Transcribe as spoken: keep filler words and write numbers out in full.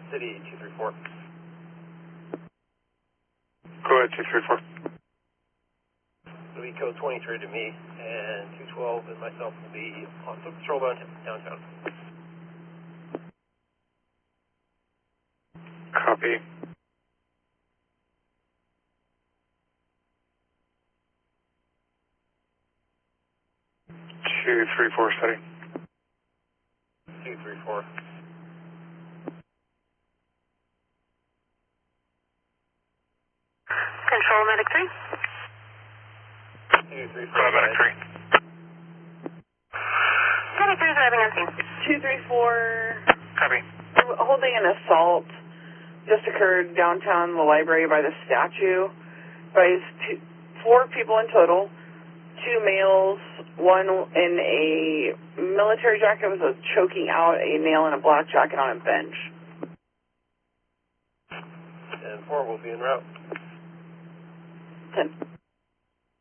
City two three four. Go ahead, two three four. It'll be code twenty-three to me, and two twelve and myself will be on foot patrol downtown. Copy. two three four, steady. two three four. Control, Medic three. two three four. Go ahead, Medic three. Medic three is arriving on scene. two three four. Copy. Holding an assault just occurred downtown the library by the statue. By two, four people in total, two males, one in a military jacket was choking out a male in a black jacket on a bench. And four will be en route. ten.